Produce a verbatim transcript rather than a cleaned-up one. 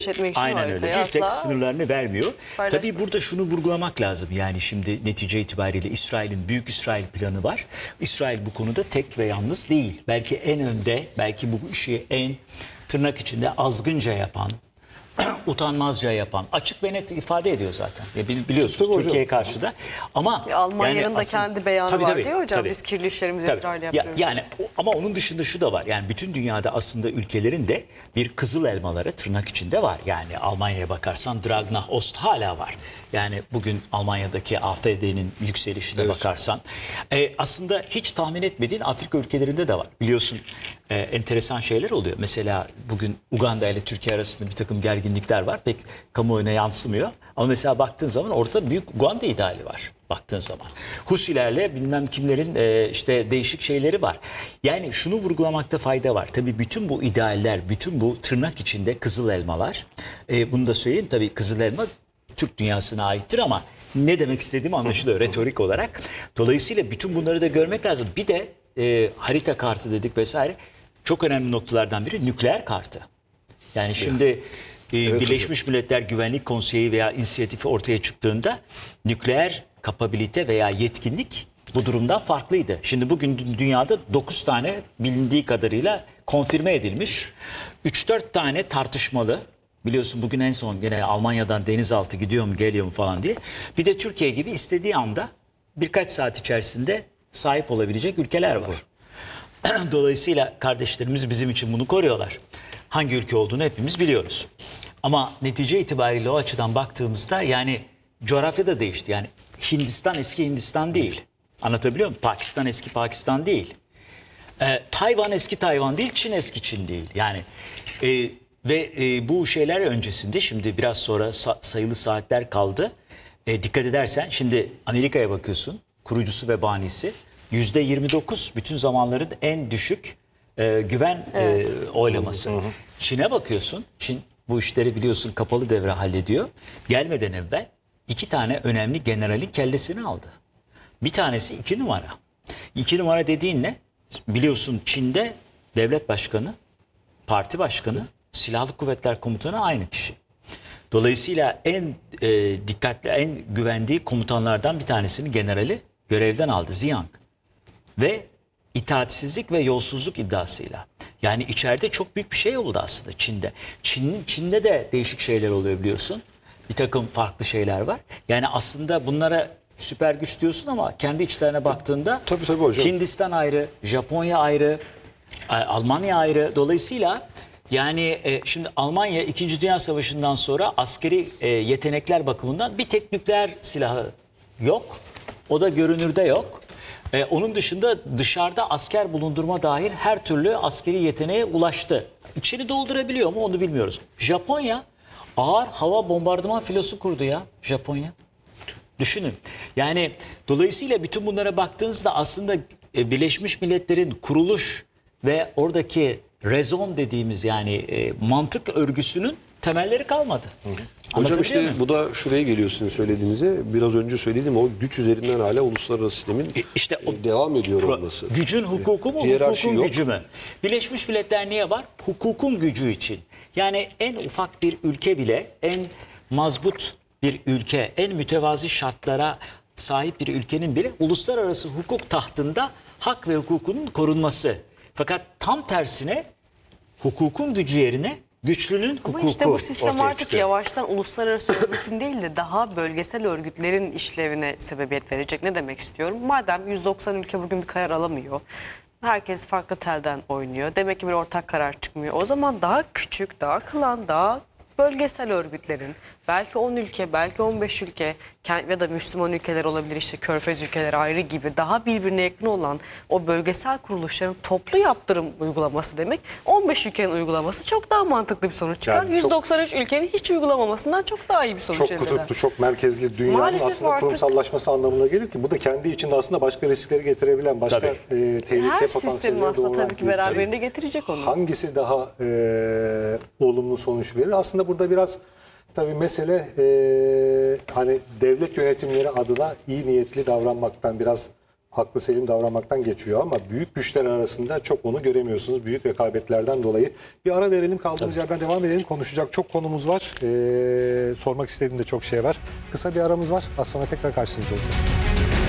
etmek için Aynen öyle. Bir tek sınırlarını vermiyor. Tabii burada şunu vurgulamak lazım. Yani şimdi netice itibariyle İsrail'in Büyük İsrail planı var. İsrail bu konuda tek ve yalnız değil. Belki en önde, belki bu işi en tırnak içinde azgınca yapan, utanmazca yapan, açık ve net ifade ediyor zaten. Ya biliyorsunuz Türkiye'ye karşı da. Ama Almanya'nın yani da aslında, kendi beyanı tabii, var tabii, diyor hocam. tabii. Biz kirli işlerimizi Tabii. İsrail'e Ya, yapıyoruz. yani ama onun dışında şu da var. Yani bütün dünyada aslında ülkelerin de bir kızıl elmaları tırnak içinde var. Yani Almanya'ya bakarsan Drag nach Ost hala var. Yani bugün Almanya'daki A F D'nin yükselişine evet. bakarsan e, aslında hiç tahmin etmediğin Afrika ülkelerinde de var. Biliyorsun e, enteresan şeyler oluyor. Mesela bugün Uganda ile Türkiye arasında bir takım gerginlikler var. Pek kamuoyuna yansımıyor. Ama mesela baktığın zaman orada büyük Uganda ideali var. Baktığın zaman. Husilerle bilmem kimlerin e, işte değişik şeyleri var. Yani şunu vurgulamakta fayda var. Tabii bütün bu idealler, bütün bu tırnak içinde kızıl elmalar. E, bunu da söyleyeyim tabii kızıl elma Türk dünyasına aittir ama ne demek istediğim anlaşılıyor retorik olarak. Dolayısıyla bütün bunları da görmek lazım. Bir de e, harita kartı dedik vesaire. Çok önemli noktalardan biri nükleer kartı. Yani şimdi e, evet, Birleşmiş hocam. Milletler Güvenlik Konseyi veya inisiyatifi ortaya çıktığında nükleer kapabilite veya yetkinlik bu durumdan farklıydı. Şimdi bugün dünyada dokuz tane bilindiği kadarıyla konfirme edilmiş. üç dört tane tartışmalı. Biliyorsun bugün en son gene Almanya'dan denizaltı gidiyor mu geliyor mu falan diye. Bir de Türkiye gibi istediği anda birkaç saat içerisinde sahip olabilecek ülkeler var. Dolayısıyla kardeşlerimiz bizim için bunu koruyorlar. Hangi ülke olduğunu hepimiz biliyoruz. Ama netice itibariyle o açıdan baktığımızda yani coğrafya da değişti. Yani Hindistan eski Hindistan değil. Anlatabiliyor muyum? Pakistan eski Pakistan değil. Ee, Tayvan eski Tayvan değil, Çin eski Çin değil. Yani e, ve e, bu şeyler öncesinde şimdi biraz sonra sa- sayılı saatler kaldı. E, dikkat edersen şimdi Amerika'ya bakıyorsun. Kurucusu ve banisi yüzde yirmi dokuz bütün zamanların en düşük e, güven evet. e, oylaması. Hı hı. Çin'e bakıyorsun. Çin bu işleri biliyorsun kapalı devre hallediyor. Gelmeden evvel iki tane önemli generalin kellesini aldı. Bir tanesi iki numara. İki numara dediğin ne? Biliyorsun Çin'de devlet başkanı, parti başkanı, silahlı kuvvetler komutanı aynı kişi. Dolayısıyla en e, dikkatli, en güvendiği komutanlardan bir tanesini generali görevden aldı. Ziyang. Ve itaatsizlik ve yolsuzluk iddiasıyla. Yani içeride çok büyük bir şey oldu aslında Çin'de. Çin, Çin'de de değişik şeyler oluyor biliyorsun. Bir takım farklı şeyler var. Yani aslında bunlara süper güç diyorsun ama kendi içlerine baktığında tabii, tabii hocam. Hindistan ayrı, Japonya ayrı, Almanya ayrı. Dolayısıyla yani e, şimdi Almanya İkinci Dünya Savaşı'ndan sonra askeri e, yetenekler bakımından bir tek nükleer silahı yok. O da görünürde yok. Ee, onun dışında dışarıda asker bulundurma dahil her türlü askeri yeteneğe ulaştı. İçini doldurabiliyor mu onu bilmiyoruz. Japonya ağır hava bombardıman filosu kurdu ya Japonya. Düşünün. Yani dolayısıyla bütün bunlara baktığınızda aslında e, Birleşmiş Milletler'in kuruluş ve oradaki rezon dediğimiz yani e, mantık örgüsünün temelleri kalmadı. Hı hı. Hocam işte mi? Bu da şuraya geliyor sizin söylediğinize. Biraz önce söylediğim o güç üzerinden hala uluslararası sistemin e işte o, devam ediyor olması. Gücün hukuku mu, hiyerarşi hukukun yok. gücü mü? Birleşmiş Milletler niye var? Hukukun gücü için. Yani en ufak bir ülke bile, en mazbut bir ülke, en mütevazi şartlara sahip bir ülkenin bile uluslararası hukuk tahtında hak ve hukukunun korunması. Fakat tam tersine hukukun gücü yerine güçlünün hukuku. Ama işte bu sistem artık çıkıyor. Yavaştan uluslararası örgütün değil de daha bölgesel örgütlerin işlevine sebebiyet verecek. Ne demek istiyorum? Madem yüz doksan ülke bugün bir karar alamıyor. Herkes farklı telden oynuyor. Demek ki bir ortak karar çıkmıyor. O zaman daha küçük, daha kılan, daha bölgesel örgütlerin belki on ülke, belki on beş ülke ya da Müslüman ülkeler olabilir işte Körfez ülkeleri ayrı gibi daha birbirine yakın olan o bölgesel kuruluşların toplu yaptırım uygulaması demek on beş ülkenin uygulaması çok daha mantıklı bir sonuç çıkar. Yani yüz doksan üç ülkenin hiç uygulamamasından çok daha iyi bir sonuç eder. Çok kutuplu, çok merkezli dünyanın Maalesef aslında artık kurumsallaşması anlamına gelir ki bu da kendi içinde aslında başka riskleri getirebilen, başka e, tehlike her potansiyelleri sistemin aslında tabii ki beraberinde getirecek onu. Hangisi daha e, olumlu sonuç verir? Aslında burada biraz tabii mesele e, hani devlet yönetimleri adına iyi niyetli davranmaktan biraz haklı selim davranmaktan geçiyor ama büyük güçler arasında çok onu göremiyorsunuz. Büyük rekabetlerden dolayı. Bir ara verelim, kaldığımız yerden devam edelim. Konuşacak çok konumuz var. Ee, sormak istediğim de çok şey var. Kısa bir aramız var. Az sonra tekrar karşınızda olacağız.